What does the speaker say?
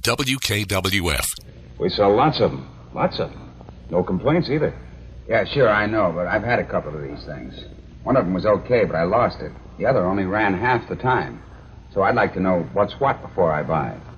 WKWF. We sell lots of them. Lots of them. No complaints either. Yeah, sure, I know, but I've had a couple of these things. One of them was okay, but I lost it. The other only ran half the time. So I'd like to know what's what before I buy it.